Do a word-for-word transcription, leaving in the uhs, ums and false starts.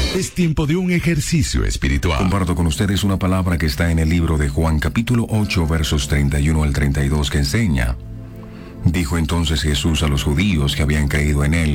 Es tiempo de un ejercicio espiritual. Comparto con ustedes una palabra que está en el libro de Juan capítulo ocho versos treinta y uno al treinta y dos que enseña: dijo entonces Jesús a los judíos que habían creído en él: